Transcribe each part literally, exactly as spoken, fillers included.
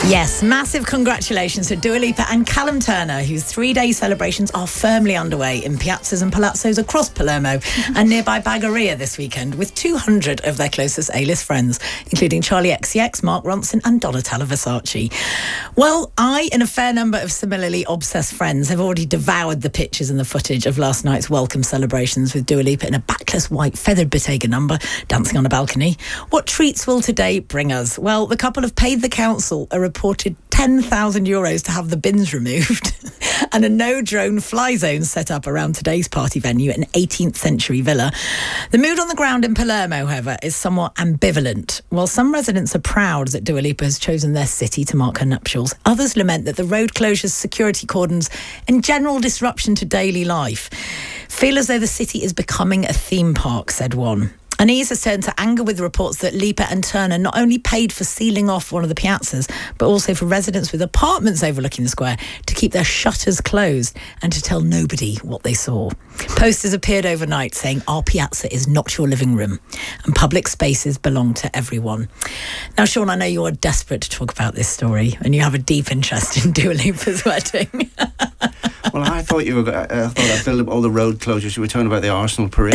Yes, massive congratulations to Dua Lipa and Callum Turner, whose three-day celebrations are firmly underway in piazzas and palazzos across Palermo and nearby Bagheria this weekend, with two hundred of their closest A-list friends, including Charlie X C X, Mark Ronson and Donatella Versace. Well, I and a fair number of similarly obsessed friends have already devoured the pictures and the footage of last night's welcome celebrations with Dua Lipa in a backless white feathered Bottega number, dancing on a balcony. What treats will today bring us? Well, the couple have paid the council a reported ten thousand euros to have the bins removed and a no-drone fly zone set up around today's party venue, an eighteenth century villa. The mood on the ground in Palermo, however, is somewhat ambivalent. While some residents are proud that Dua Lipa has chosen their city to mark her nuptials, others lament that the road closures, security cordons and general disruption to daily life feel as though the city is becoming a theme park, said one. Unease has turned to anger with reports that Lipa and Turner not only paid for sealing off one of the piazzas, but also for residents with apartments overlooking the square to keep their shutters closed and to tell nobody what they saw. Posters appeared overnight saying, "Our piazza is not your living room and public spaces belong to everyone." Now, Sean, I know you're desperate to talk about this story and you have a deep interest in Dua Lipa's wedding. Well, I thought you were. I thought I filled up all the road closures. You were talking about the Arsenal parade.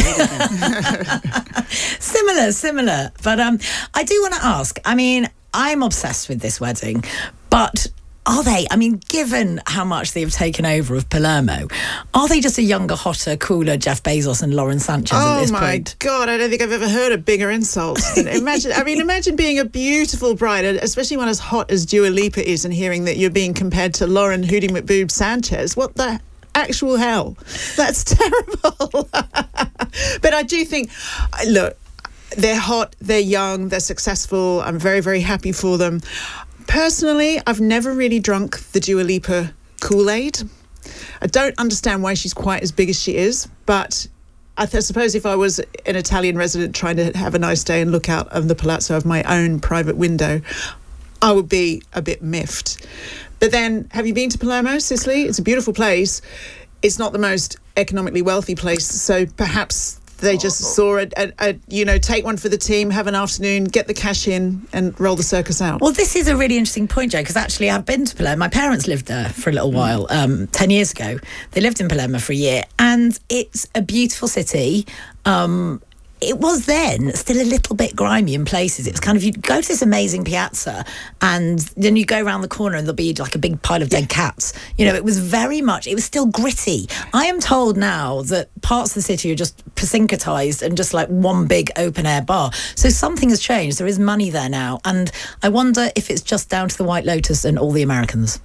Similar, similar. But um, I do want to ask. I mean, I'm obsessed with this wedding, but are they? I mean, given how much they've taken over of Palermo, are they just a younger, hotter, cooler Jeff Bezos and Lauren Sanchez oh at this my point? God, I don't think I've ever heard a bigger insult. Imagine, I mean, imagine being a beautiful bride, especially one as hot as Dua Lipa is, and hearing that you're being compared to Lauren Hootie McBoob Sanchez. What the actual hell? That's terrible. But I do think, look, they're hot, they're young, they're successful. I'm very, very happy for them. Personally, I've never really drunk the Dua Lipa Kool-Aid. I don't understand why she's quite as big as she is, but I th- suppose if I was an Italian resident trying to have a nice day and look out of the palazzo of my own private window, I would be a bit miffed. But then, have you been to Palermo, Sicily? It's a beautiful place. It's not the most economically wealthy place, so perhaps they just saw a, a, a, you know, take one for the team, have an afternoon, get the cash in and roll the circus out. Well, this is a really interesting point, Joe, because actually I've been to Palermo. My parents lived there for a little mm. while, um, ten years ago. They lived in Palermo for a year, and it's a beautiful city. Um, it was then still a little bit grimy in places. It was kind of, you'd go to this amazing piazza and then you go around the corner and there'll be like a big pile of dead cats. You know, it was very much, it was still gritty. I am told now that parts of the city are just persyncretized and just like one big open air bar. So something has changed. There is money there now. And I wonder if it's just down to the White Lotus and all the Americans.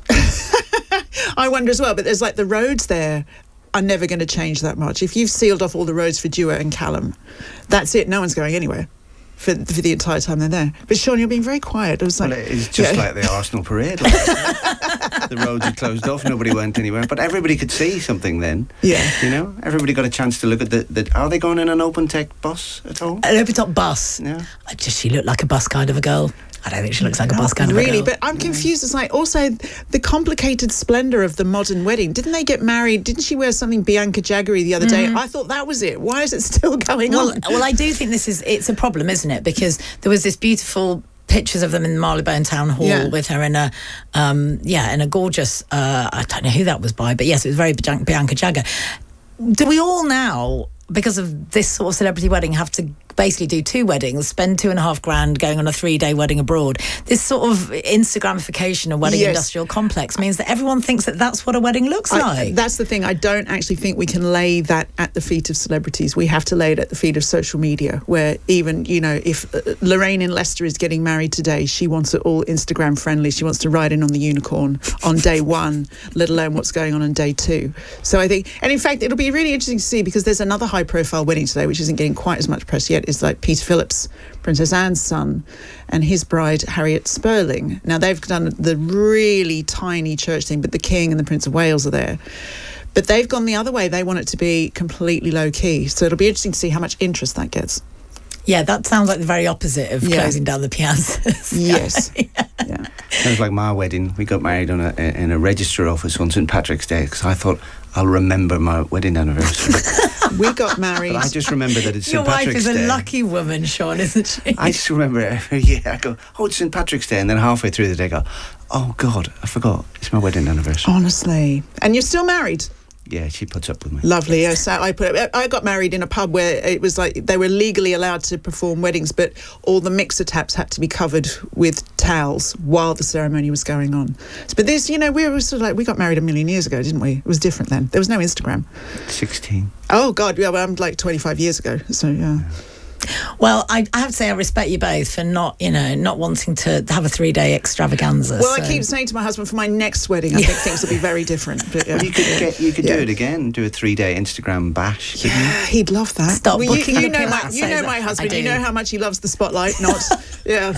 I wonder as well, but there's like the roads there are never going to change that much. If you've sealed off all the roads for Dua and Callum, that's it. No one's going anywhere for, for the entire time they're there. But Sean, you're being very quiet. It was like, well, it's just yeah. like the Arsenal parade. Like, the roads are closed off. Nobody went anywhere, but everybody could see something then. Yeah, you know, everybody got a chance to look at the. the are they going in an open tech bus at all? An open top bus. Yeah. Does she look like a bus kind of a girl? I don't think she looks like a bus kind of a girl. Really, but I'm confused. It's like also the complicated splendour of the modern wedding. Didn't they get married? Didn't she wear something Bianca Jaggery the other day? Mm. I thought that was it. Why is it still going well, on? Well, I do think this is, it's a problem, isn't it? Because there was this beautiful pictures of them in Marylebone Town Hall yeah. with her in a, um, yeah, in a gorgeous, uh, I don't know who that was by, but yes, it was very Bianca Jagger. Do we all now, because of this sort of celebrity wedding, have to basically do two weddings, spend two and a half grand going on a three-day wedding abroad? This sort of Instagramification of wedding yes. industrial complex means that everyone thinks that that's what a wedding looks I, like. That's the thing. I don't actually think we can lay that at the feet of celebrities. We have to lay it at the feet of social media, where even, you know, if uh, Lorraine in Leicester is getting married today, she wants it all Instagram friendly. She wants to ride in on the unicorn on day one, let alone what's going on on day two. So I think, and in fact, it'll be really interesting to see, because there's another high-profile wedding today, which isn't getting quite as much press yet, is like Peter Phillips, Princess Anne's son, and his bride Harriet Sperling. Now they've done the really tiny church thing, but the King and the Prince of Wales are there. But they've gone the other way. They want it to be completely low key. So it'll be interesting to see how much interest that gets. Yeah, that sounds like the very opposite of yeah. closing down the piazzas. Yes. yeah. yeah. Sounds like my wedding. We got married on a, in a register office on Saint Patrick's Day, because I thought I'll remember my wedding anniversary. We got married. But I just remember that it's Your Saint wife Patrick's is a Day. lucky woman, Sean, isn't she? I just remember every year I go, oh, it's Saint Patrick's Day, and then halfway through the day I go, oh God, I forgot, it's my wedding anniversary. Honestly. And you're still married? Yeah, she puts up with me. Lovely. Yes, I put. I got married in a pub where it was like they were legally allowed to perform weddings, but all the mixer taps had to be covered with towels while the ceremony was going on. But this, you know, we were sort of like we got married a million years ago, didn't we? It was different then. There was no Instagram. sixteen. Oh God, yeah. Well, I'm like twenty-five years ago. So yeah. Well, I, I have to say I respect you both for not, you know, not wanting to have a three-day extravaganza. Well, so. I keep saying to my husband, for my next wedding, I think things will be very different. But, yeah. Well, you could get, you could Yeah. do it again, do a three-day Instagram bash, couldn't you? Yeah, he'd love that. Stop well, you, booking you the know my, Pilates, you know my I husband. do. You know how much he loves the spotlight. Not, yeah.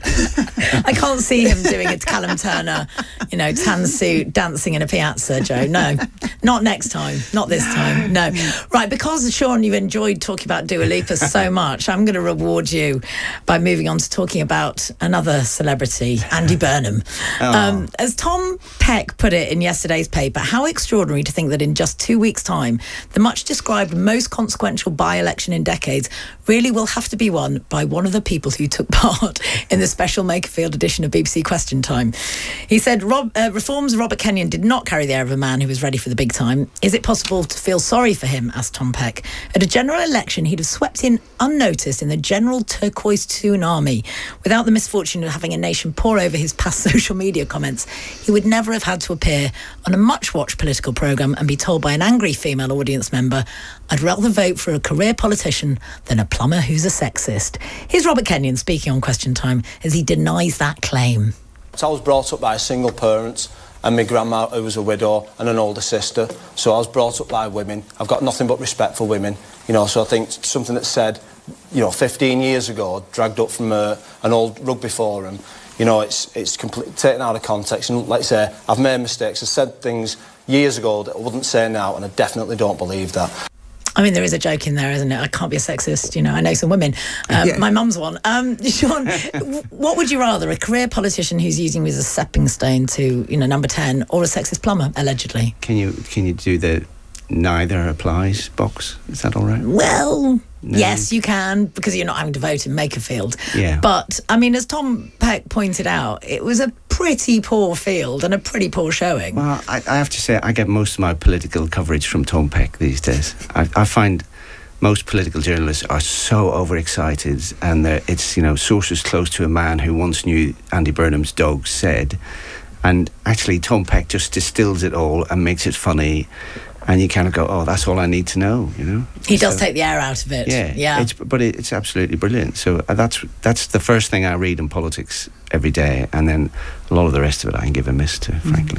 I can't see him doing it to Callum Turner, you know, tan suit, dancing in a piazza, Joe. No, not next time. Not this time. No. Right, because, Sean, you've enjoyed talking about Dua Lipa so much, I'm going to reward you by moving on to talking about another celebrity, Andy Burnham. Oh. Um, as Tom Peck put it in yesterday's paper, how extraordinary to think that in just two weeks' time, the much described most consequential by-election in decades really will have to be won by one of the people who took part in the special Makerfield edition of B B C Question Time. He said, Rob, uh, Reform's Robert Kenyon did not carry the air of a man who was ready for the big time. Is it possible to feel sorry for him, asked Tom Peck. At a general election, he'd have swept in unnoticed in the general turquoise tsunami. Without the misfortune of having a nation pour over his past social media comments, he would never have had to appear on a much-watched political programme and be told by an angry female audience member, I'd rather vote for a career politician than a plumber who's a sexist. Here's Robert Kenyon speaking on Question Time as he denies that claim. I was brought up by a single parent and my grandma who was a widow and an older sister, so I was brought up by women. I've got nothing but respect for women, you know, so I think something that's said, you know, fifteen years ago, dragged up from a, an old rugby forum, you know, it's it's completely taken out of context. And like I say, I've made mistakes. I've said things years ago that I wouldn't say now, and I definitely don't believe that. I mean, there is a joke in there, isn't it? I can't be a sexist, you know. I know some women. Um, Yeah. My mum's one. Um, Sean, what would you rather, a career politician who's using you as a stepping stone to, you know, number ten, or a sexist plumber, allegedly? Can you can you do the neither applies box? Is that all right? Well, No. yes, you can, because you're not having to vote in Makerfield. Yeah. But, I mean, as Tom Peck pointed out, it was a pretty poor field and a pretty poor showing. Well, I, I have to say, I get most of my political coverage from Tom Peck these days. I, I find most political journalists are so overexcited, and they're- it's, you know, sources close to a man who once knew Andy Burnham's dog said. And actually, Tom Peck just distills it all and makes it funny. And you kind of go, oh, that's all I need to know, you know? He does So- take the air out of it. Yeah, Yeah. It's, but it, it's absolutely brilliant. So uh, that's that's the first thing I read in politics every day, and then a lot of the rest of it I can give a miss to, frankly.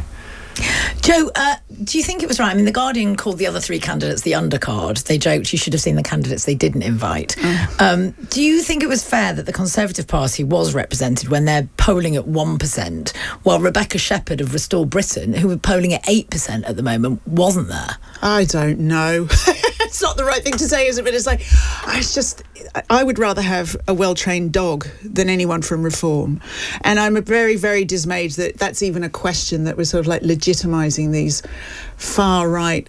Joe, uh, do you think it was right? I mean, The Guardian called the other three candidates the undercard. They joked you should have seen the candidates they didn't invite. Um, do you think it was fair that the Conservative Party was represented when they're polling at one percent, while Rebecca Shepherd of Restore Britain, who were polling at eight percent at the moment, wasn't there? I don't know. It's not the right thing to say, is it? But it's like, I just, I would rather have a well-trained dog than anyone from Reform. And I'm very, very dismayed that that's even a question that was sort of like legitimising these far-right,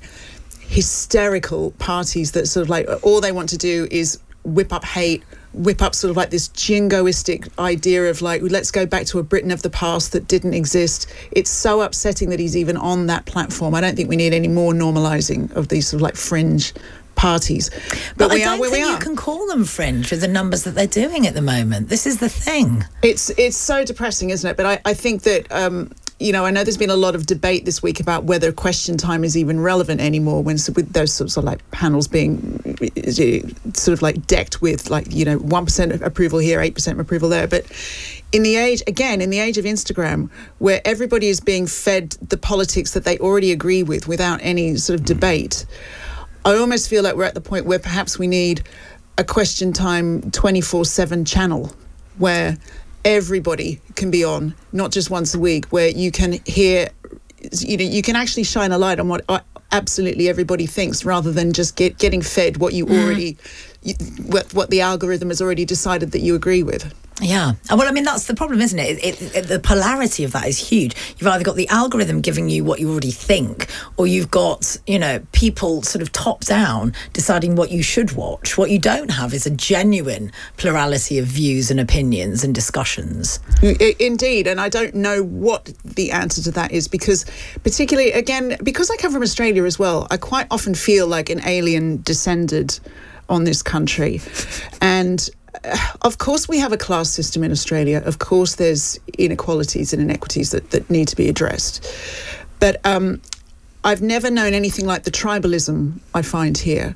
hysterical parties that sort of like, all they want to do is whip up hate, whip up sort of like this jingoistic idea of like, let's go back to a Britain of the past that didn't exist. It's so upsetting that he's even on that platform. I don't think we need any more normalising of these sort of like fringe parties. But, But, we I are don't where think we you are. can call them fringe with the numbers that they're doing at the moment. This is the thing. It's it's so depressing, isn't it? But I, I think that, um, you know, I know there's been a lot of debate this week about whether Question Time is even relevant anymore when with those sorts of like panels being sort of like decked with like, you know, one percent approval here, eight percent approval there. But in the age, again, in the age of Instagram, where everybody is being fed the politics that they already agree with without any sort of debate, I almost feel like we're at the point where perhaps we need a Question Time twenty-four seven channel where everybody can be on, not just once a week, where you can hear, you know, you can actually shine a light on what uh, absolutely everybody thinks, rather than just get getting fed what you already, you, what, what the algorithm has already decided that you agree with. Yeah. Well, I mean, that's the problem, isn't it? It, it, it? The polarity of that is huge. You've either got the algorithm giving you what you already think, or you've got, you know, people sort of top down deciding what you should watch. What you don't have is a genuine plurality of views and opinions and discussions. Indeed. And I don't know what the answer to that is, because particularly, again, because I come from Australia as well, I quite often feel like an alien descended on this country. And of course, we have a class system in Australia. Of course, there's inequalities and inequities that, that need to be addressed. But um, I've never known anything like the tribalism I find here.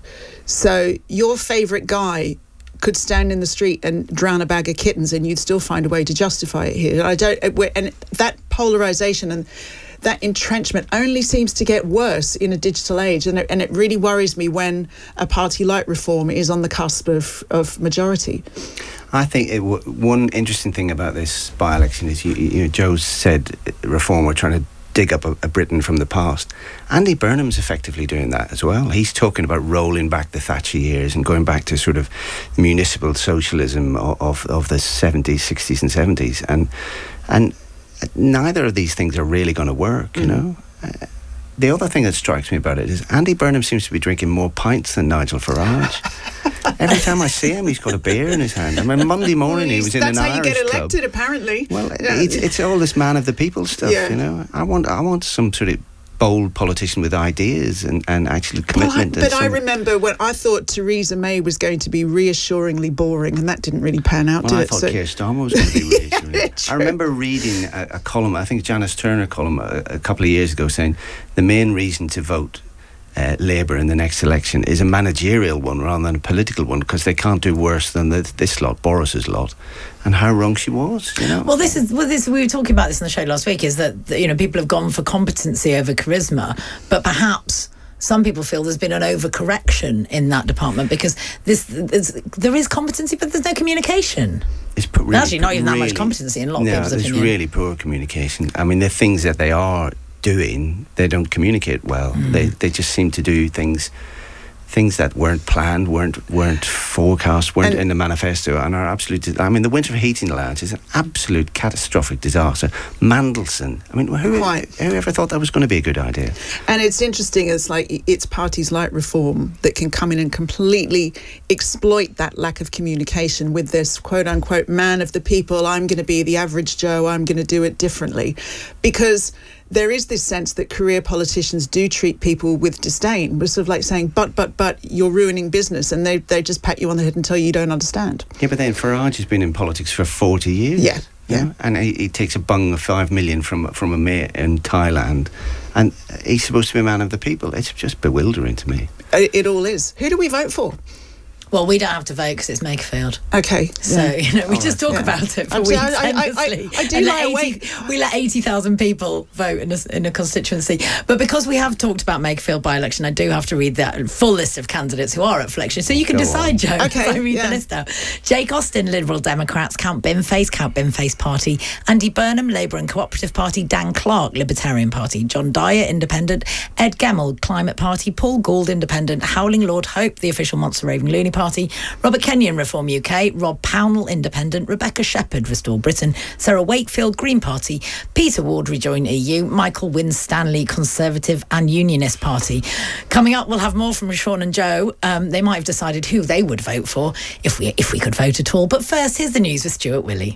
So your favourite guy could stand in the street and drown a bag of kittens and you'd still find a way to justify it here. I don't, and that polarisation and that entrenchment only seems to get worse in a digital age, and it, and it really worries me when a party like Reform is on the cusp of, of majority. I think it w- one interesting thing about this by-election is, you, you know, Joe said Reform were trying to dig up a, a Britain from the past. Andy Burnham's effectively doing that as well. He's talking about rolling back the Thatcher years and going back to sort of municipal socialism of, of, of the seventies, sixties and seventies. And, and neither of these things are really going to work, you mm. know. Uh, the other thing that strikes me about it is Andy Burnham seems to be drinking more pints than Nigel Farage. Every time I see him, he's got a beer in his hand. I mean, Monday morning he was in an Irish club. That's how you get elected, apparently. Well, it's, it's all this man of the people stuff, yeah. you know. I want, I want some sort of bold politician with ideas and, and actually commitment. But, I, but and I remember when I thought Theresa May was going to be reassuringly boring, and that didn't really pan out, well, did I it? thought so Keir Starmer was going to be reassuring. Yeah, I remember reading a, a column, I think Janice Turner column a, a couple of years ago, saying the main reason to vote Uh, Labour in the next election is a managerial one rather than a political one, because they can't do worse than the, this lot, Boris's lot. And how wrong she was, you know. Well, this is well, this we were talking about this on the show last week. Is that, you know, people have gone for competency over charisma, but perhaps some people feel there's been an overcorrection in that department, because this there is competency, but there's no communication. It's put really, actually not even really, that much competency in a lot of no, people's there's opinion. really poor communication. I mean, the things that they are doing, they don't communicate well. Mm. They they just seem to do things things that weren't planned, weren't weren't forecast, weren't and in the manifesto, and are absolute. I mean, the Winter Heating Allowance is an absolute catastrophic disaster. Mandelson. I mean, who, who ever thought that was going to be a good idea? And it's interesting, it's like it's parties like Reform that can come in and completely exploit that lack of communication with this quote unquote man of the people. I'm going to be the average Joe. I'm going to do it differently, because there is this sense that career politicians do treat people with disdain. We're sort of like saying, but, but, but, you're ruining business. And they, they just pat you on the head and tell you you don't understand. Yeah, but then Farage has been in politics for forty years. Yeah, yeah. Know? And he, he takes a bung of five million from, from a mayor in Thailand. And he's supposed to be a man of the people. It's just bewildering to me. It, it all is. Who do we vote for? Well, we don't have to vote because it's Makerfield. Okay. So, yeah. you know, we All just right. talk yeah. about it for I'm weeks I, I, endlessly. I, I, I do and lie eighty, awake. We let eighty thousand people vote in a, in a constituency. But because we have talked about Makerfield by-election, I do have to read that full list of candidates who are up for election. So you can Go decide, on. Joe, okay, if I read yeah. the list out. Jake Austin, Liberal Democrats. Count Binface, Count Binface Party. Andy Burnham, Labour and Cooperative Party. Dan Clark, Libertarian Party. John Dyer, Independent. Ed Gemmell, Climate Party. Paul Gould, Independent. Howling Lord Hope, the official Monster Raving Looney Party. Robert Kenyon, Reform U K. Rob Pownell, Independent. Rebecca Shepherd, Restore Britain. Sarah Wakefield, Green Party. Peter Ward, Rejoin E U. Michael Winstanley, Conservative and Unionist Party. Coming up, we'll have more from Sean and Joe. Um, they might have decided who they would vote for if we if we could vote at all. But first, here's the news with Stuart Willey.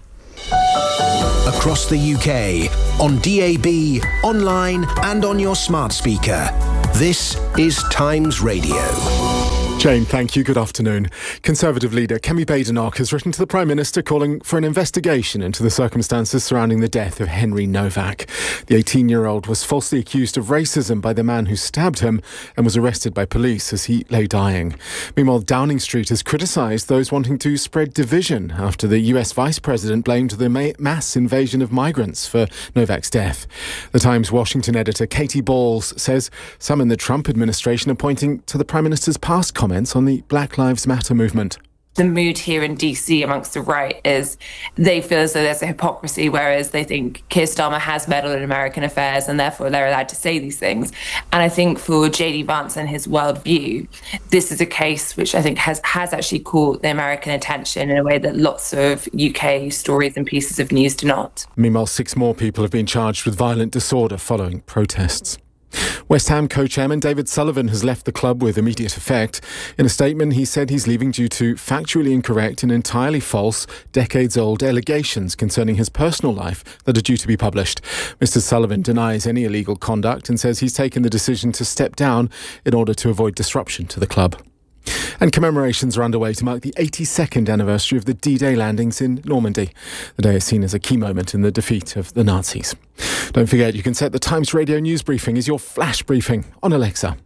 Across the U K, on D A B, online and on your smart speaker. This is Times Radio. Jane, thank you. Good afternoon. Conservative leader Kemi Badenoch has written to the Prime Minister calling for an investigation into the circumstances surrounding the death of Henry Novak. The eighteen-year-old was falsely accused of racism by the man who stabbed him and was arrested by police as he lay dying. Meanwhile, Downing Street has criticised those wanting to spread division after the U S Vice President blamed the ma- mass invasion of migrants for Novak's death. The Times Washington editor Katie Balls says some in the Trump administration are pointing to the Prime Minister's past comments on the Black Lives Matter movement. the mood here in D C amongst the right is they feel as though there's a hypocrisy, whereas they think Keir Starmer has meddled in American affairs and therefore they're allowed to say these things. And I think for J D Vance and his worldview, this is a case which I think has, has actually caught the American attention in a way that lots of U K stories and pieces of news do not. Meanwhile, six more people have been charged with violent disorder following protests. West Ham co-chairman David Sullivan has left the club with immediate effect. In a statement, he said he's leaving due to factually incorrect and entirely false, decades-old allegations concerning his personal life that are due to be published. Mister Sullivan denies any illegal conduct and says he's taken the decision to step down in order to avoid disruption to the club. And commemorations are underway to mark the eighty-second anniversary of the D-Day landings in Normandy. The day is seen as a key moment in the defeat of the Nazis. Don't forget, you can set the Times Radio news briefing as your flash briefing on Alexa.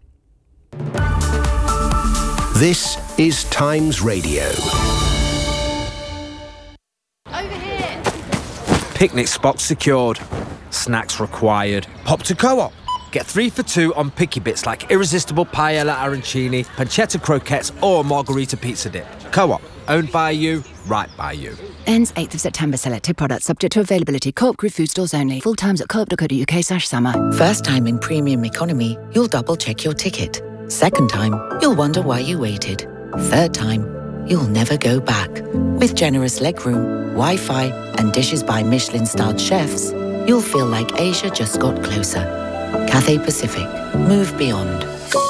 This is Times Radio. Over here. Picnic spots secured. Snacks required. Pop to Co-op. Get three for two on picky bits like irresistible paella arancini, pancetta croquettes or margarita pizza dip. Co-op, owned by you, right by you. Ends eighth of September. Selected products subject to availability. Co-op Group food stores only. Full times at co-op dot co dot uk slash summer. First time in premium economy, you'll double check your ticket. Second time, you'll wonder why you waited. Third time, you'll never go back. With generous legroom, Wi-Fi and dishes by Michelin-starred chefs, you'll feel like Asia just got closer. Cathay Pacific. Move beyond.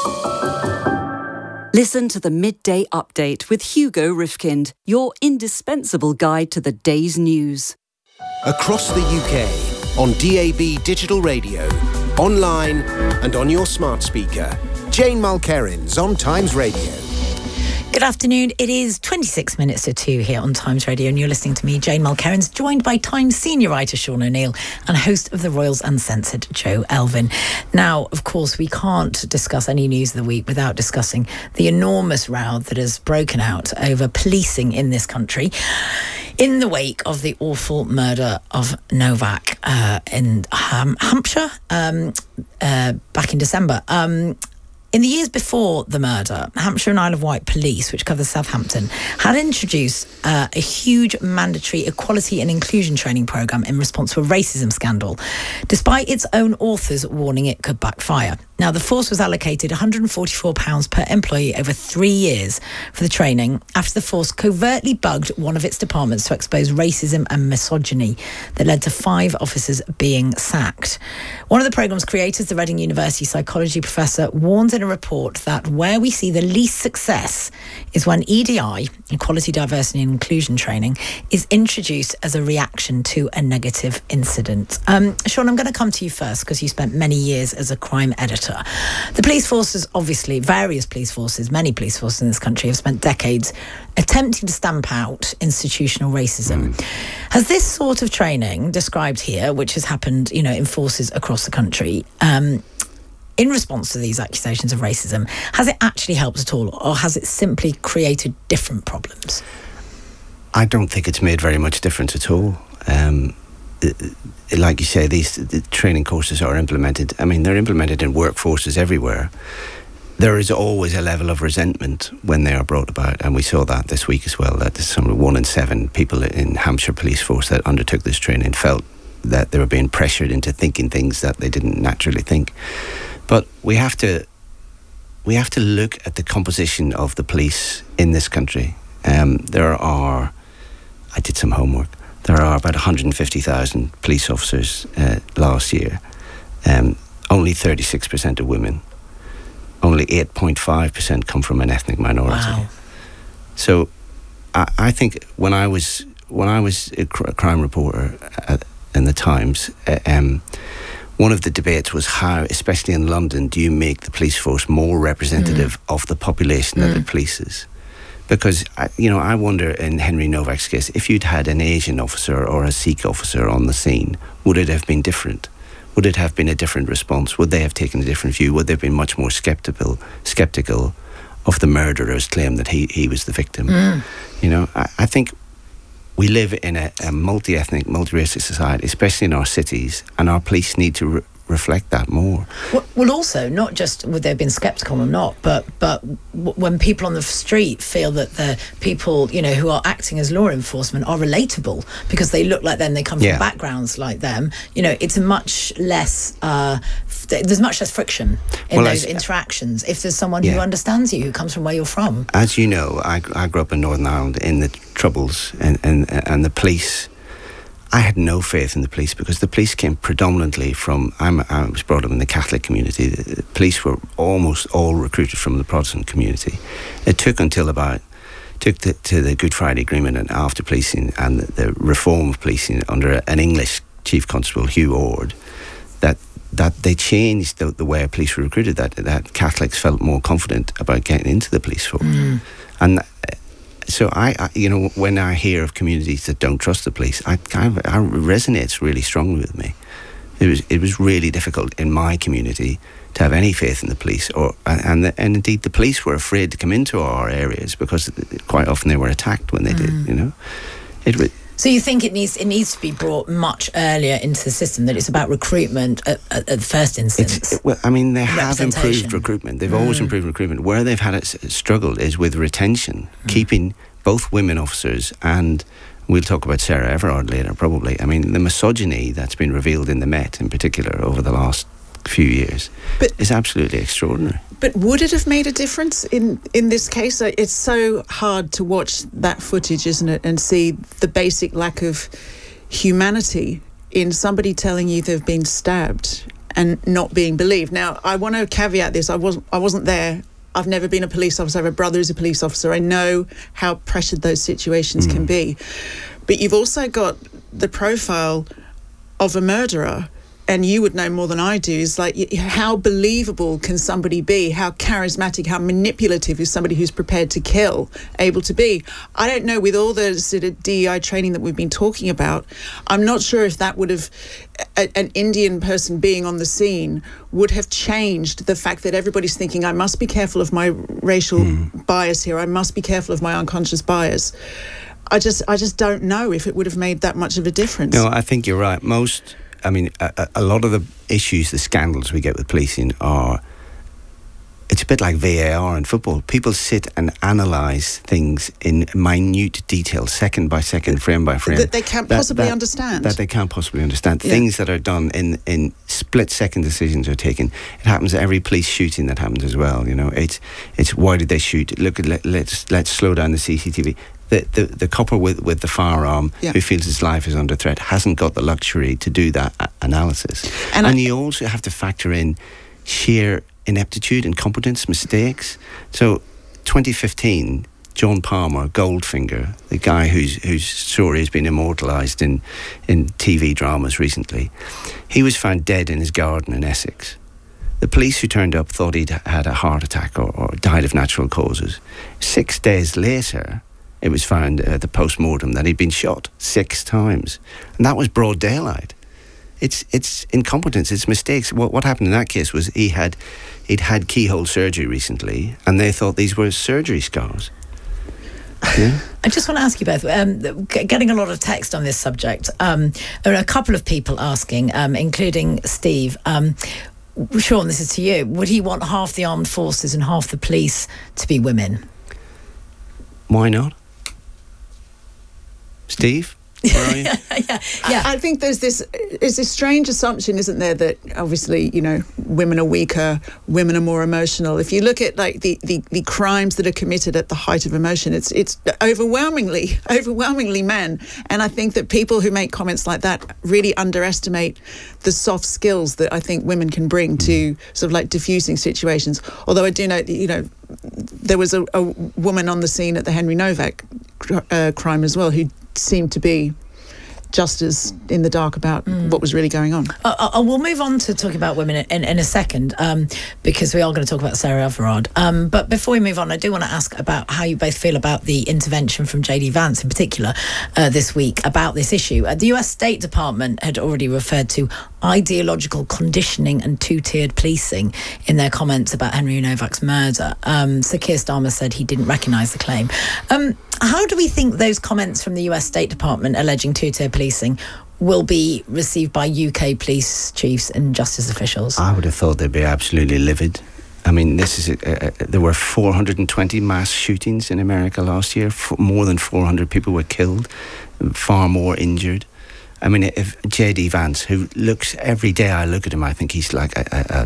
Listen to the Midday Update with Hugo Rifkind, your indispensable guide to the day's news. Across the U K, on D A B digital radio, online and on your smart speaker. Jane Mulkerins on Times Radio. Good afternoon. It is twenty-six minutes to two here on Times Radio, and you're listening to me, Jane Mulkerins, joined by Times senior writer Sean O'Neill and host of the Royals Uncensored, Joe Elvin. Now, of course, we can't discuss any news of the week without discussing the enormous row that has broken out over policing in this country in the wake of the awful murder of Novak uh, in um, Hampshire um, uh, back in December. Um, In the years before the murder, Hampshire and Isle of Wight Police, which covers Southampton, had introduced uh, a huge mandatory equality and inclusion training programme in response to a racism scandal, despite its own authors warning it could backfire. Now, the force was allocated one hundred forty-four pounds per employee over three years for the training after the force covertly bugged one of its departments to expose racism and misogyny that led to five officers being sacked. One of the programme's creators, the Reading University psychology professor, warns in a report that where we see the least success is when E D I, Equality, Diversity and Inclusion training, is introduced as a reaction to a negative incident. Um, Sean, I'm going to come to you first because you spent many years as a crime editor. The police forces, obviously, various police forces, many police forces in this country have spent decades attempting to stamp out institutional racism. Mm. Has this sort of training described here, which has happened, you know, in forces across the country, um, in response to these accusations of racism, has it actually helped at all, or has it simply created different problems? I don't think it's made very much difference at all. Um, like you say, these the training courses are implemented. I mean, they're implemented in workforces everywhere. There is always a level of resentment when they are brought about, and we saw that this week as well, that some one in seven people in Hampshire Police Force that undertook this training felt that they were being pressured into thinking things that they didn't naturally think. But we have to we have to look at the composition of the police in this country. Um, there are, I did some homework, there are about one hundred fifty thousand police officers uh, last year. Um, only thirty-six percent are women. Only eight point five percent come from an ethnic minority. Wow. So I, I think when I was when I was a, cr- a crime reporter at, in the Times, uh, um, one of the debates was how, especially in London, do you make the police force more representative mm. of the population that mm. it polices? Because, you know, I wonder in Henry Novak's case, if you'd had an Asian officer or a Sikh officer on the scene, would it have been different? Would it have been a different response? Would they have taken a different view? Would they have been much more skeptical, skeptical of the murderer's claim that he, he was the victim? Mm. You know, I, I think we live in a, a multi-ethnic, multi-racial society, especially in our cities, and our police need to re- reflect that more. Well, well, also, not just would they have been sceptical or not, but but w- when people on the street feel that the people, you know, who are acting as law enforcement are relatable because they look like them, they come Yeah. from backgrounds like them, you know, it's a much less, uh, f- there's much less friction in Well, those as- interactions if there's someone who Yeah. understands you, who comes from where you're from. As you know, I, I grew up in Northern Ireland in the Troubles, and, and, and the police. I had no faith in the police because the police came predominantly from, I'm, I was brought up in the Catholic community. The, the police were almost all recruited from the Protestant community. It took until about, took the, to the Good Friday Agreement and after policing and the, the reform of policing under a, an English Chief Constable, Hugh Ord, that that they changed the, the way police were recruited, that, that Catholics felt more confident about getting into the police force. Mm. And so I, I, you know, when I hear of communities that don't trust the police, I kind of, it resonates really strongly with me. It was, it was really difficult in my community to have any faith in the police, or and the, and indeed the police were afraid to come into our areas because quite often they were attacked when they Mm. did. You know, it was. So you think it needs it needs to be brought much earlier into the system, that it's about recruitment at, at, at the first instance? It's, it, well, I mean, they have improved Representation. recruitment. They've always Mm. improved recruitment. Where they've had it s- struggled is with retention, keeping both women officers and, we'll talk about Sarah Everard later probably. I mean, the misogyny that's been revealed in the Met in particular over the last few years But- is absolutely extraordinary. But would it have made a difference in, in this case? Uh, It's so hard to watch that footage, isn't it, and see the basic lack of humanity in somebody telling you they've been stabbed and not being believed. Now, I want to caveat this. I wasn't, I wasn't there. I've never been a police officer. I have a brother who's a police officer. I know how pressured those situations can be. But you've also got the profile of a murderer, and you would know more than I do, is like, y- how believable can somebody be? How charismatic, how manipulative is somebody who's prepared to kill able to be? I don't know, with all the sort of D E I training that we've been talking about, I'm not sure if that would have, a, an Indian person being on the scene would have changed the fact that everybody's thinking, I must be careful of my racial bias here, I must be careful of my unconscious bias. I just, I just don't know if it would have made that much of a difference. No, I think you're right. Most, I mean, a, a lot of the issues, the scandals we get with policing are, it's a bit like V A R in football. People sit and analyse things in minute detail, second by second, frame by frame. That they can't possibly understand. That they can't possibly understand. Yeah. Things that are done in, in split-second decisions are taken. It happens at every police shooting that happens as well, you know. It's, it's why did they shoot? Look, at, let, let's, let's slow down the C C T V. The, the, the copper with, with the firearm Yeah. who feels his life is under threat hasn't got the luxury to do that a- analysis. And And, I- you also have to factor in sheer ineptitude, incompetence, mistakes. So twenty fifteen, John Palmer, Goldfinger, the guy whose whose story has been immortalised in, in T V dramas recently, he was found dead in his garden in Essex. The police who turned up thought he'd had a heart attack or, or died of natural causes. Six days later, it was found at the post-mortem that he'd been shot six times. And that was broad daylight. It's it's incompetence, it's mistakes. What what happened in that case was he had he'd had keyhole surgery recently, and they thought these were surgery scars. Yeah. I just want to ask you both, um, g- getting a lot of text on this subject. Um, there are a couple of people asking, um, including Steve. Um, Sean, this is to you. Would he want half the armed forces and half the police to be women? Why not? Steve, where are you? yeah, I, I think there's this is this strange assumption, isn't there, that obviously, you know, women are weaker, women are more emotional. If you look at like the, the, the crimes that are committed at the height of emotion, it's it's overwhelmingly, overwhelmingly men. And I think that people who make comments like that really underestimate the soft skills that I think women can bring to sort of like diffusing situations. Although I do know, you know, there was a, a woman on the scene at the Henry Novak uh, crime as well who seemed to be just as in the dark about mm. what was really going on. Uh, uh, we'll move on to talking about women in, in a second, um, because we are going to talk about Sarah Everard. Um, but before we move on, I do want to ask about how you both feel about the intervention from J D Vance in particular uh, this week about this issue. Uh, the U S State Department had already referred to ideological conditioning and two-tiered policing in their comments about Henry Novak's murder. Um, Sir Keir Starmer said he didn't recognise the claim. Um, how do we think those comments from the U S State Department alleging two-tier policing will be received by U K police chiefs and justice officials? I would have thought they'd be absolutely livid. I mean, this is a, a, there were four hundred twenty mass shootings in America last year. F- more than four hundred people were killed, far more injured. I mean, if J D Vance, who looks, every day I look at him, I think he's like a,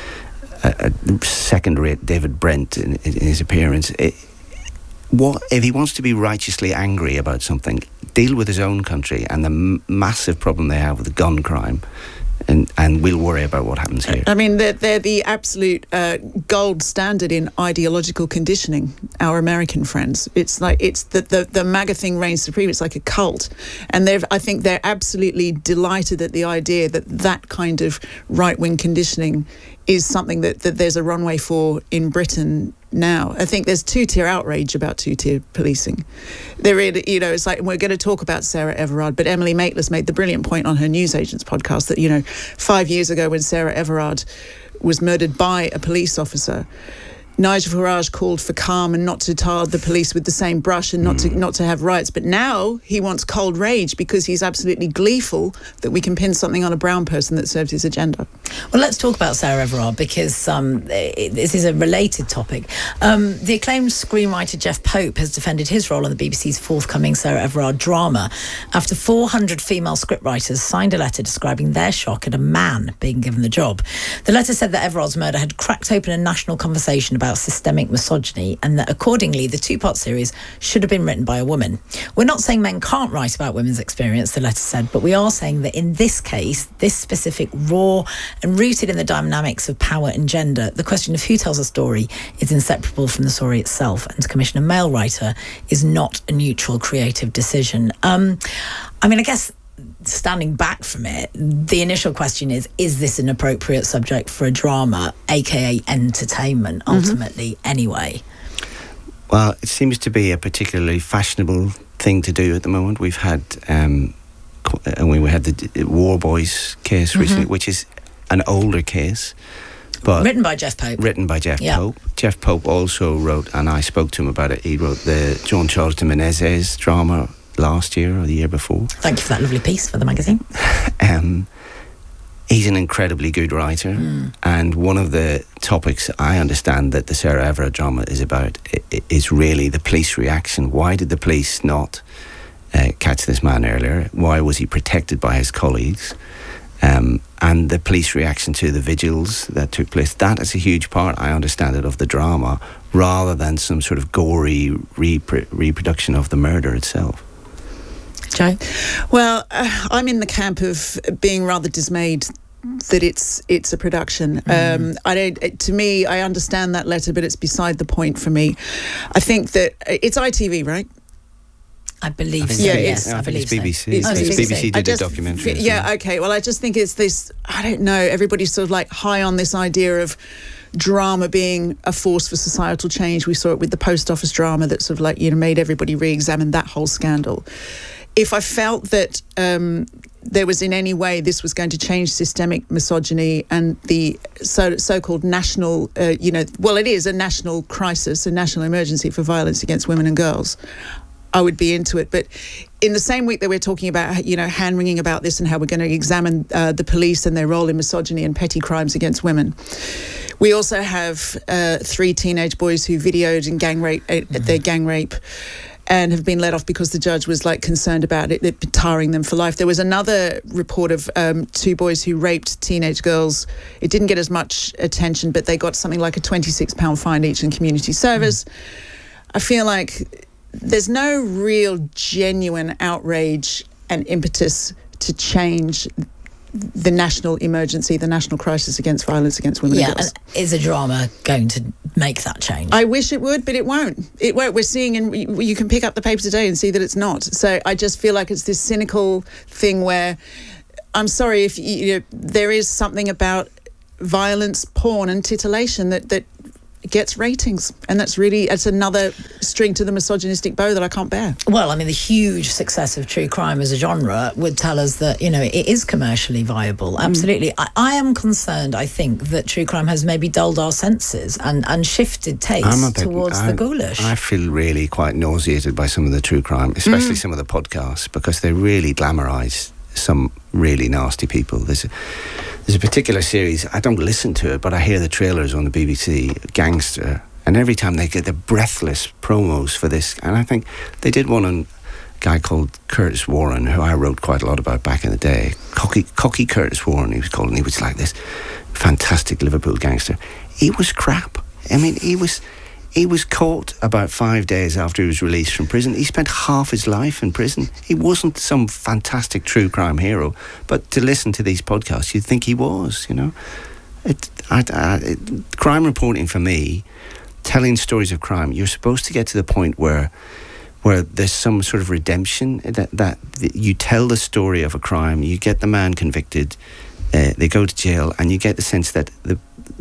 a, a, a second-rate David Brent in, in his appearance. It, what if he wants to be righteously angry about something, deal with his own country and the m- massive problem they have with the gun crime, and, and we'll worry about what happens here. I mean, they're, they're the absolute uh, gold standard in ideological conditioning, our American friends. It's like, it's the, the, the MAGA thing reigns supreme. It's like a cult. And they've, I think they're absolutely delighted at the idea that that kind of right-wing conditioning is something that, that there's a runway for in Britain now. I think there's two-tier outrage about two-tier policing. There really, you know, it's like, we're going to talk about Sarah Everard, but Emily Maitlis made the brilliant point on her Newsagents podcast that, you know, five years ago when Sarah Everard was murdered by a police officer, Nigel Farage called for calm and not to tar the police with the same brush and not mm. to not to have riots. But now he wants cold rage because he's absolutely gleeful that we can pin something on a brown person that serves his agenda. Well, let's talk about Sarah Everard because um, it, this is a related topic. Um, the acclaimed screenwriter Jeff Pope has defended his role on the B B C's forthcoming Sarah Everard drama after four hundred female scriptwriters signed a letter describing their shock at a man being given the job. The letter said that Everard's murder had cracked open a national conversation about systemic misogyny and that accordingly the two-part series should have been written by a woman. We're not saying men can't write about women's experience, the letter said, but we are saying that in this case, this specific raw and rooted in the dynamics of power and gender, the question of who tells a story is inseparable from the story itself, and to commission a male writer is not a neutral creative decision. Um, I mean, I guess standing back from it, the initial question is, is this an appropriate subject for a drama, aka entertainment, ultimately, mm-hmm. anyway? Well, it seems to be a particularly fashionable thing to do at the moment. We've had, um, and we had the War Boys case recently, mm-hmm. which is an older case. But written by Jeff Pope. Written by Jeff yeah. Pope. Jeff Pope also wrote, and I spoke to him about it, he wrote the John Charles de Menezes drama last year or the year before. Thank you for that lovely piece for the magazine. um, he's an incredibly good writer, mm. and one of the topics I understand that the Sarah Everard drama is about is really the police reaction. Why did the police not uh, catch this man earlier? Why was he protected by his colleagues? Um, and the police reaction to the vigils that took place. That is a huge part, I understand it, of the drama, rather than some sort of gory repro- reproduction of the murder itself. Joe? Well, uh, I'm in the camp of being rather dismayed that it's it's a production. Mm. Um, I don't. To me, I understand that letter, but it's beside the point for me. I think that it's I T V, right? I believe I so. Yeah, yes, yeah, I, I believe it's B B C. So. It's, it's it's B B C did just, a documentary. Yeah. Well. Okay. Well, I just think it's this. I don't know. Everybody's sort of like high on this idea of drama being a force for societal change. We saw it with the post office drama that sort of like, you know, made everybody re-examine that whole scandal. If I felt that um, there was in any way this was going to change systemic misogyny and the so, so-called national, uh, you know, well, it is a national crisis, a national emergency for violence against women and girls, I would be into it. But in the same week that we're talking about, you know, hand-wringing about this and how we're going to examine uh, the police and their role in misogyny and petty crimes against women, we also have uh, three teenage boys who videoed and gang rape, uh, mm-hmm. their gang rape, and have been let off because the judge was like concerned about it, it tarring them for life. There was another report of um, two boys who raped teenage girls. It didn't get as much attention, but they got something like a twenty-six pound fine each in community service. Mm-hmm. I feel like there's no real genuine outrage and impetus to change the national emergency, the national crisis against violence against women yeah, and girls. And is a drama going to make that change? I wish it would, but it won't. It won't. We're seeing, and you can pick up the paper today and see that it's not. So I just feel like it's this cynical thing where, I'm sorry if you know, there is something about violence, porn, and titillation that that gets ratings, and that's really it's another string to the misogynistic bow that I can't bear. Well, I mean, the huge success of true crime as a genre would tell us that, you know, it is commercially viable. Absolutely. Mm. I, I am concerned, I think, that true crime has maybe dulled our senses and, and shifted taste bit, towards I, the ghoulish. I feel really quite nauseated by some of the true crime, especially mm. some of the podcasts, because they really glamorise some really nasty people. There's a, there's a particular series, I don't listen to it, but I hear the trailers on the B B C, Gangster, and every time they get the breathless promos for this, and I think they did one on a guy called Curtis Warren, who I wrote quite a lot about back in the day. Cocky, cocky Curtis Warren, he was called, and he was like this fantastic Liverpool gangster. He was crap. I mean, he was he was caught about five days after he was released from prison. He spent half his life in prison. He wasn't some fantastic true crime hero, but to listen to these podcasts, you'd think he was, you know. It, I, I, it, crime reporting for me, telling stories of crime, you're supposed to get to the point where where there's some sort of redemption, that, that you tell the story of a crime, you get the man convicted, uh, they go to jail, and you get the sense that the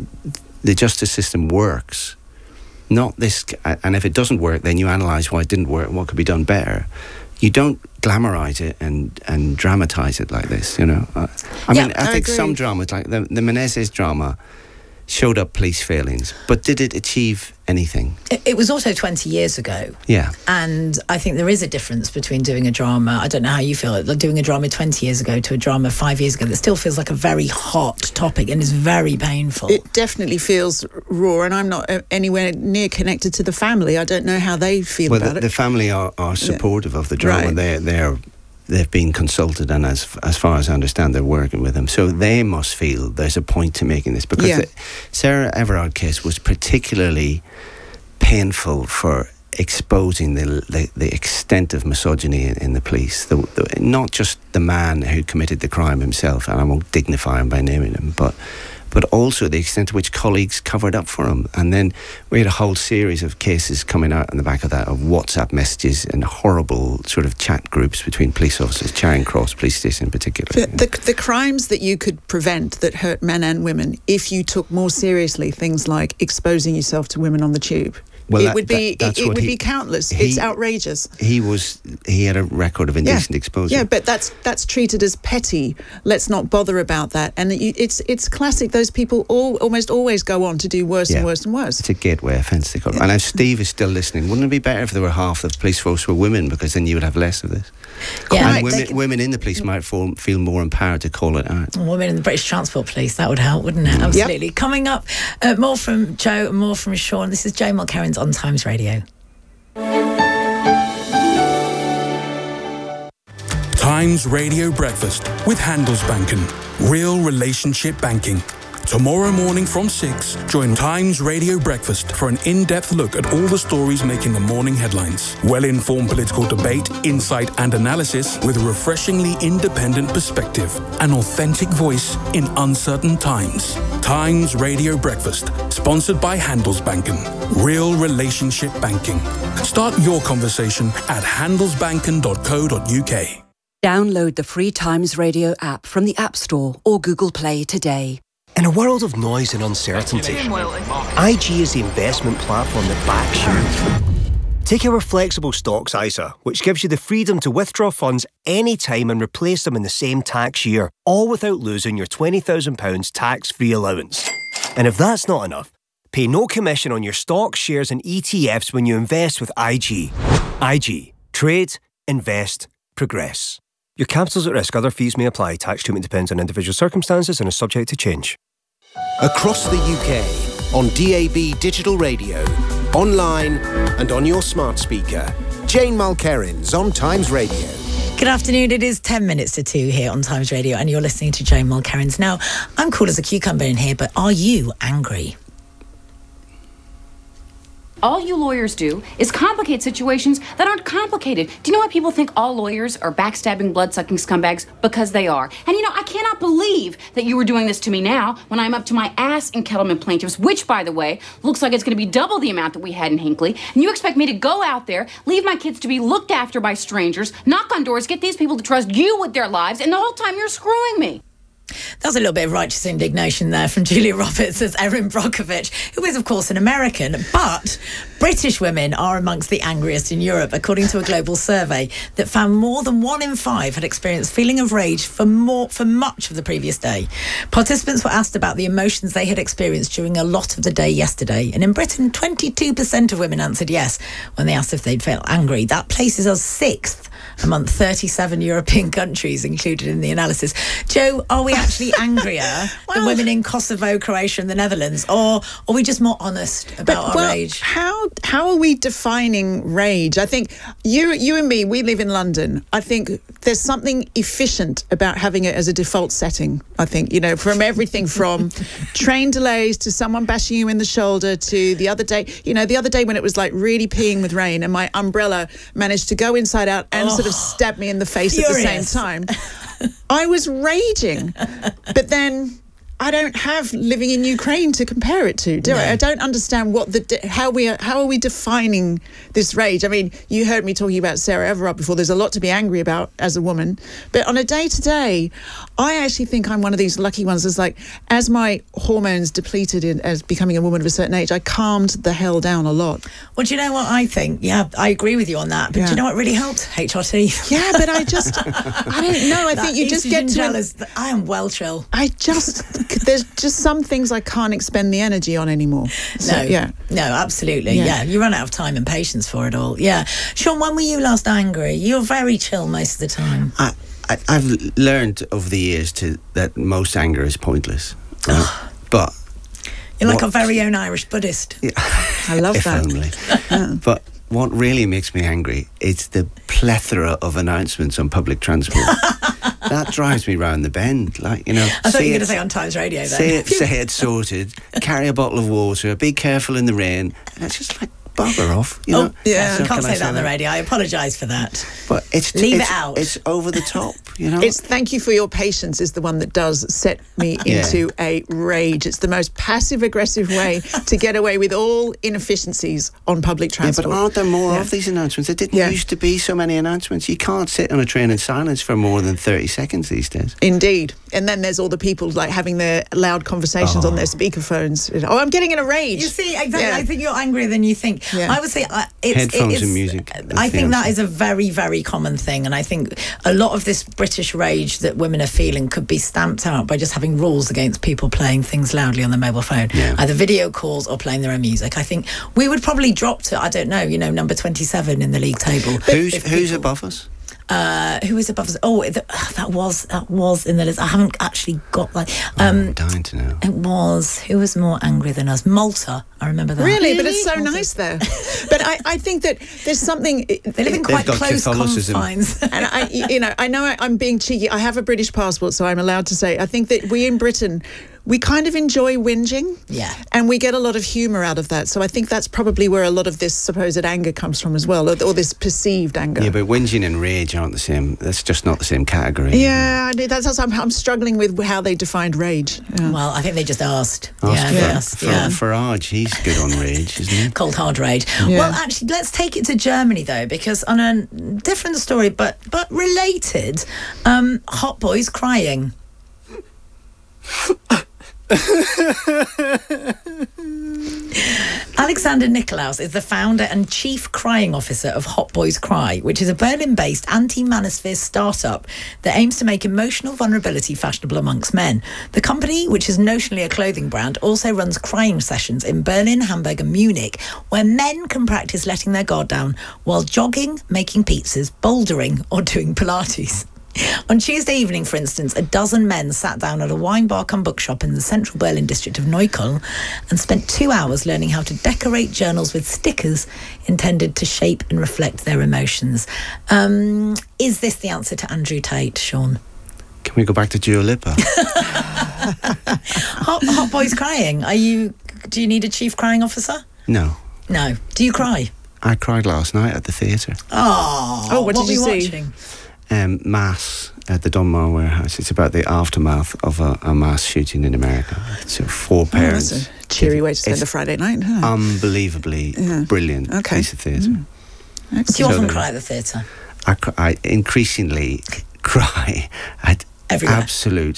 the justice system works. Not this, and if it doesn't work, then you analyse why it didn't work and what could be done better. You don't glamorise it and, and dramatise it like this, you know. I, I yeah, mean, I, I think agree. Some dramas, like the, the Menezes drama, showed up police failings, but did it achieve anything? It, it was also twenty years ago. Yeah. And I think there is a difference between doing a drama, I don't know how you feel, like doing a drama twenty years ago to a drama five years ago that still feels like a very hot topic and is very painful. It definitely feels raw, and I'm not anywhere near connected to the family. I don't know how they feel well, about the, it. The family are, are supportive yeah. of the drama. Right. They're, they're They've been consulted, and as as far as I understand, they're working with him. So they must feel there's a point to making this, because yeah. the Sarah Everard case was particularly painful for exposing the the, the extent of misogyny in, in the police. The, the, not just the man who committed the crime himself, and I won't dignify him by naming him, but but also the extent to which colleagues covered up for him. And then we had a whole series of cases coming out on the back of that, of WhatsApp messages and horrible sort of chat groups between police officers, Charing Cross Police Station in particular. The, the, the crimes that you could prevent that hurt men and women, if you took more seriously things like exposing yourself to women on the tube. Well, it that, would be that, it, it would he, be countless. He, it's outrageous. He was he had a record of indecent yeah. exposure. Yeah, but that's that's treated as petty. Let's not bother about that. And it, it's it's classic. Those people all almost always go on to do worse yeah. and worse and worse. It's a gateway offence they call it. Yeah. And if Steve is still listening, wouldn't it be better if there were half the police force were women, because then you would have less of this? Yeah, and right. women, can, women in the police might feel, feel more empowered to call it out. Women in the British Transport Police, that would help, wouldn't it? Absolutely. Yep. Coming up, uh, more from Joe and more from Sean. This is Jane Mulkerrins on Times Radio. Times Radio Breakfast with Handelsbanken. Real relationship banking. Tomorrow morning from six, join Times Radio Breakfast for an in-depth look at all the stories making the morning headlines. Well-informed political debate, insight and analysis with a refreshingly independent perspective. An authentic voice in uncertain times. Times Radio Breakfast, sponsored by Handelsbanken. Real relationship banking. Start your conversation at handelsbanken dot co dot uk. Download the free Times Radio app from the App Store or Google Play today. In a world of noise and uncertainty, I G is the investment platform that backs you. Take our flexible stocks I S A, which gives you the freedom to withdraw funds anytime and replace them in the same tax year, all without losing your twenty thousand pounds tax-free allowance. And if that's not enough, pay no commission on your stocks, shares and E T Fs when you invest with I G. I G. Trade, invest, progress. Your capital's at risk. Other fees may apply. Tax treatment depends on individual circumstances and is subject to change. Across the U K, on D A B digital radio, online and on your smart speaker. Jane Mulkerrins on Times Radio. Good afternoon. It is ten minutes to two here on Times Radio, and you're listening to Jane Mulkerrins. Now, I'm cool as a cucumber in here, but are you angry? All you lawyers do is complicate situations that aren't complicated. Do you know why people think all lawyers are backstabbing, blood-sucking scumbags? Because they are. And you know, I cannot believe that you were doing this to me now when I'm up to my ass in Kettleman plaintiffs, which, by the way, looks like it's going to be double the amount that we had in Hinckley. And you expect me to go out there, leave my kids to be looked after by strangers, knock on doors, get these people to trust you with their lives, and the whole time you're screwing me. That's a little bit of righteous indignation there from Julia Roberts as Erin Brockovich, who is, of course, an American. But British women are amongst the angriest in Europe, according to a global survey that found more than one in five had experienced feeling of rage for more for much of the previous day. Participants were asked about the emotions they had experienced during a lot of the day yesterday, and in Britain, twenty-two percent of women answered yes when they asked if they'd felt angry. That places us sixth among thirty-seven European countries included in the analysis. Joe, are we actually angrier well, than women in Kosovo, Croatia and the Netherlands, or are we just more honest about but, our well, rage? How how are we defining rage? I think you you and me, we live in London. I think there's something efficient about having it as a default setting. I think, you know, from everything from train delays to someone bashing you in the shoulder to the other day, you know, the other day when it was like really peeing with rain and my umbrella managed to go inside out and oh, sort of stab me in the face furious. At the same time. I was raging. But then I don't have living in Ukraine to compare it to, do no. I? I don't understand what the how we are, how are we defining this rage? I mean, you heard me talking about Sarah Everard before. There's a lot to be angry about as a woman, but on a day to day, I actually think I'm one of these lucky ones. It's like as my hormones depleted in, as becoming a woman of a certain age, I calmed the hell down a lot. Well, do you know what I think? Yeah, I agree with you on that. But yeah. do you know what really helped? H R T. Yeah, but I just I don't know. I think you just get to jealous. I am well chill. I just. There's just some things I can't expend the energy on anymore. So, no, yeah, no, absolutely, yeah. yeah. You run out of time and patience for it all. Yeah, Sean, when were you last angry? You're very chill most of the time. I, I, I've learned over the years to that most anger is pointless. Right? But you're like what, our very own Irish Buddhist. Yeah, I love if that. Only. yeah. But what really makes me angry is the plethora of announcements on public transport. That drives me round the bend. Like, you know, I thought you were going to say on Times Radio then. Say it, say it sorted, carry a bottle of water, be careful in the rain. And it's just like, bugger off. You oh, know? yeah. So I can't say say that on the radio. I apologise for that. But it's Leave it's, it out. It's over the top, you know? It's thank you for your patience is the one that does set me into yeah. a rage. It's the most passive-aggressive way to get away with all inefficiencies on public transport. Yeah, but aren't there more yeah. of these announcements? There didn't yeah. used to be so many announcements. You can't sit on a train in silence for more than thirty seconds these days. Indeed. And then there's all the people like having their loud conversations oh. on their speakerphones. Oh, I'm getting in a rage. You see, exactly. Yeah. I think you're angrier than you think. Yeah. I would say uh, it's, headphones it's, and music. I think that is a very, very common thing. And I think a lot of this British rage that women are feeling could be stamped out by just having rules against people playing things loudly on their mobile phone, yeah. either video calls or playing their own music. I think we would probably drop to, I don't know, you know, number twenty-seven in the league table. Who's who's people, above us? Uh, who is above us? Oh, the, that was that was in the list. I haven't actually got like. Um, I'm dying to know. It was who was more angry than us? Malta. I remember that. Really, but it's so Malta. Nice there. But I, I think that there's something. They live in quite close confines. And I, you know, I know I, I'm being cheeky. I have a British passport, so I'm allowed to say. I think that we in Britain. We kind of enjoy whinging, yeah, and we get a lot of humour out of that. So I think that's probably where a lot of this supposed anger comes from as well, or, or this perceived anger. Yeah, but whinging and rage aren't the same. That's just not the same category. Yeah, that's how I'm, I'm struggling with how they defined rage. Yeah. Well, I think they just asked. asked yeah, for, they asked. For, yeah. Farage, he's good on rage, isn't he? Cold hard rage. Yeah. Well, actually, let's take it to Germany though, because on a different story, but but related, um, hot boys crying. Alexander Nikolaus is the founder and chief crying officer of Hot Boys Cry, which is a Berlin-based anti-manosphere startup that aims to make emotional vulnerability fashionable amongst men. The company, which is notionally a clothing brand, also runs crying sessions in Berlin, Hamburg and Munich, where men can practice letting their guard down while jogging, making pizzas, bouldering or doing Pilates. On Tuesday evening, for instance, a dozen men sat down at a wine bar cum bookshop in the central Berlin district of Neukölln and spent two hours learning how to decorate journals with stickers intended to shape and reflect their emotions. Um, is this the answer to Andrew Tate, Sean? Can we go back to Dua Lipa? hot, hot boys crying. Are you? Do you need a chief crying officer? No. No. Do you cry? I cried last night at the theatre. Oh, oh, what, what did you were you see? Watching? Um, mass at the Dunbar warehouse. It's about the aftermath of a, a mass shooting in America. So four parents. Oh, that's a cheery way to spend a Friday night, huh? Unbelievably yeah. brilliant okay. piece of theatre. Mm. Do you often so cry at the theatre? I, I increasingly cry at Everywhere. absolute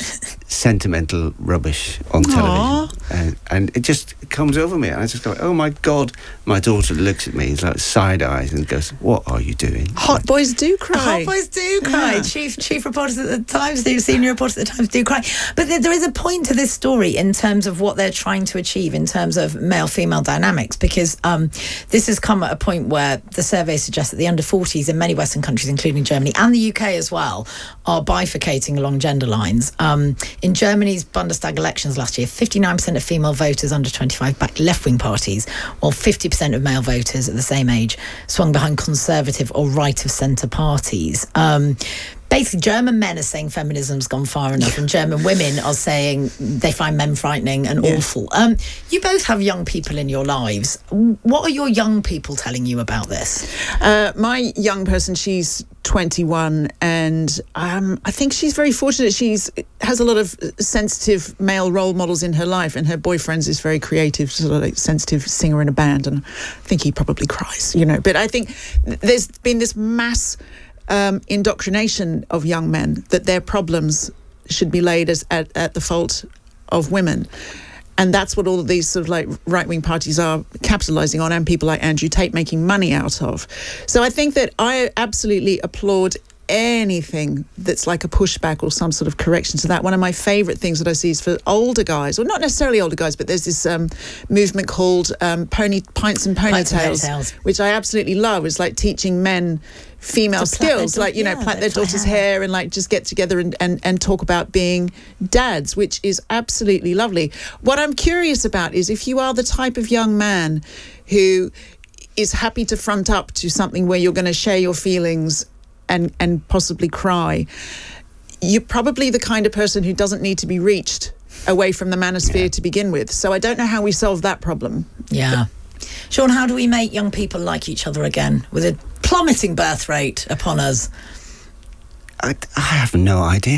sentimental rubbish on television, and, and it just comes over me, and I just go, oh my God. My daughter looks at me, it's like side eyes, and goes, what are you doing? Hot boys do cry. Hot boys do cry. Yeah. Chief chief reporters at the Times, the senior reporters at the Times do cry. But there, there is a point to this story in terms of what they're trying to achieve in terms of male-female dynamics, because um, this has come at a point where the survey suggests that the under forties in many Western countries, including Germany and the U K as well, are bifurcating along gender lines. Um, in Germany's Bundestag elections last year, fifty-nine percent of female voters under twenty-five backed left-wing parties, while fifty percent of male voters at the same age swung behind conservative or right-of-centre parties. Um, Basically, German men are saying feminism's gone far enough, and German women are saying they find men frightening and yeah. awful. Um, you both have young people in your lives. What are your young people telling you about this? Uh, my young person, she's twenty-one, and um, I think she's very fortunate. She's has a lot of sensitive male role models in her life, and her boyfriend is very creative, sort of like sensitive singer in a band, and I think he probably cries, you know. But I think there's been this mass Um, indoctrination of young men that their problems should be laid as at, at the fault of women. And that's what all of these sort of like right-wing parties are capitalising on, and people like Andrew Tate making money out of. So I think that I absolutely applaud anything that's like a pushback or some sort of correction to that. One of my favourite things that I see is for older guys, or not necessarily older guys, but there's this um, movement called um, pony pints and ponytails, ponytails, which I absolutely love. It's like teaching men female skills, like, you know, yeah, plait their daughter's hair. hair and like just get together and, and, and talk about being dads, which is absolutely lovely. What I'm curious about is if you are the type of young man who is happy to front up to something where you're going to share your feelings and and possibly cry, you're probably the kind of person who doesn't need to be reached away from the manosphere yeah. to begin with. So I don't know how we solve that problem. Yeah. Sean, how do we make young people like each other again with a plummeting birth rate upon us? I, I have no idea.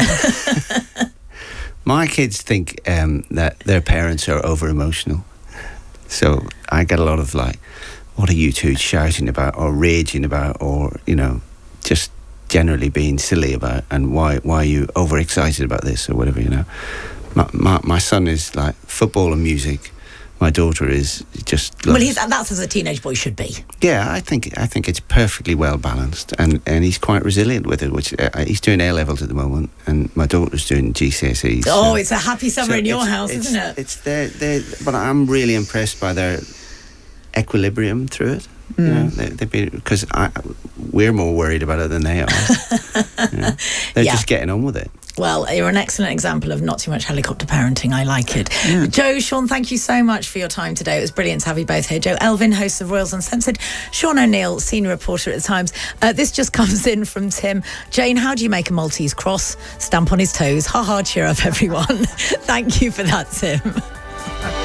My kids think um, that their parents are over-emotional. So I get a lot of like, what are you two shouting about or raging about, or, you know, just generally being silly about, and why why are you overexcited about this or whatever, you know. My, my, my son is like football and music. My daughter is just... Well, he's, that's as a teenage boy should be. Yeah, I think I think it's perfectly well balanced, and, and he's quite resilient with it. Which uh, he's doing A levels at the moment, and my daughter's doing G C S Es. Oh, so, it's a happy summer so in your house, it's, isn't it? It's they're, they're, but I'm really impressed by their equilibrium through it. Mm. You know, they, they've been, because we're more worried about it than they are. You know? They're yeah. just getting on with it. Well, you're an excellent example of not too much helicopter parenting. I like it. Yeah. Joe, Sean, thank you so much for your time today. It was brilliant to have you both here. Joe Elvin, host of Royals Uncensored. Sean O'Neill, senior reporter at The Times. Uh, this just comes in from Tim. Jane, how do you make a Maltese cross? Stamp on his toes. Ha ha, cheer up, everyone. Thank you for that, Tim.